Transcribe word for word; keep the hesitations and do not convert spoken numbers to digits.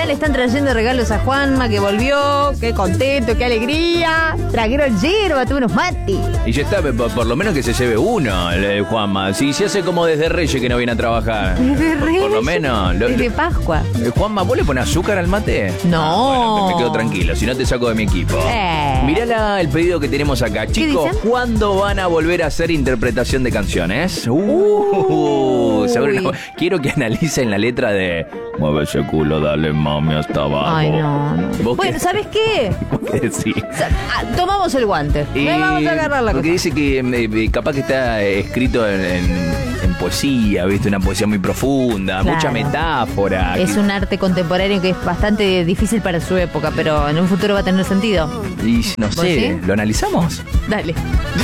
le están trayendo regalos a Juanma, que volvió, qué contento, qué alegría. Trajeron yerba, tuve unos mates. Y ya está, por, por lo menos que se lleve uno, el, el Juanma. Si se hace como desde Reyes que no viene a trabajar. Desde por, Reyes. por lo menos. Lo, Desde lo, Pascua. eh, Juanma, ¿vos le pones azúcar al mate? No. Ah, bueno, me, me quedo tranquilo, si no te saco de mi equipo. Eh. Mirá la- el pedido que tenemos acá. Chicos, dicen? ¿cuándo van a volver a hacer interpretación de canciones? Uh, Uy. sobre una- Quiero que analicen la letra de Mueve ese culo, dale mami hasta abajo. Ay, no, no. ¿Vos Bueno, qué- ¿sabes qué? vos qué decís? Sa- ah, tomamos el guante. Y Le vamos a agarrar la porque cosa. dice que eh, capaz que está eh, escrito en, en- en poesía, ¿viste? Una poesía muy profunda, Claro. mucha metáfora. Es un arte contemporáneo que es bastante difícil para su época, pero en un futuro va a tener sentido. Y no ¿Vos sé, sí? ¿lo analizamos? Dale.